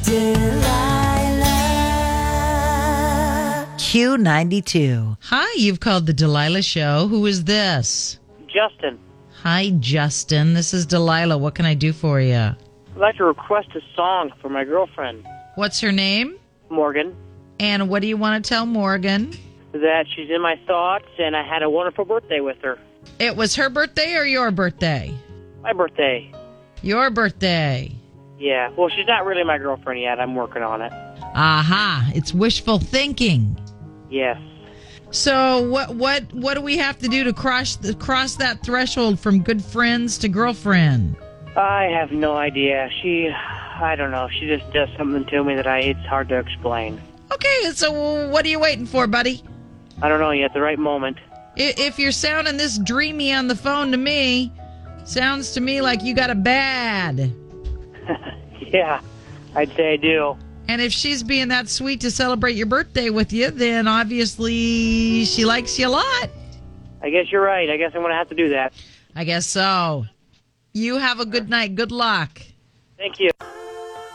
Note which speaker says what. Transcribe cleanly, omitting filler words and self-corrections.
Speaker 1: Delilah. Q92.
Speaker 2: Hi, you've called the Delilah Show. Who is this?
Speaker 3: Justin,
Speaker 2: Hi, Justin. This is Delilah. What can I do for you?
Speaker 3: I'd like to request a song for my girlfriend,
Speaker 2: What's her name?
Speaker 3: Morgan,
Speaker 2: And what do you want to tell Morgan?
Speaker 3: that she's in my thoughts and I had a wonderful birthday with her.
Speaker 2: It was her birthday or your birthday?
Speaker 3: My birthday.
Speaker 2: Your birthday.
Speaker 3: Yeah, well, she's not really my girlfriend yet. I'm working on it.
Speaker 2: Aha, it's wishful thinking.
Speaker 3: Yes.
Speaker 2: So what do we have to do to cross that threshold from good friends to girlfriend?
Speaker 3: I have no idea. I don't know. She just does something to me that it's hard to explain.
Speaker 2: Okay, so what are you waiting for, buddy?
Speaker 3: I don't know yet, the right moment.
Speaker 2: If you're sounding this dreamy on the phone to me, sounds to me like you got a bad.
Speaker 3: Yeah, I'd say I do.
Speaker 2: And if she's being that sweet to celebrate your birthday with you, then obviously she likes you a lot.
Speaker 3: I guess you're right. I guess I'm going to have to do that.
Speaker 2: I guess so. You have a good night. Good luck.
Speaker 3: Thank you.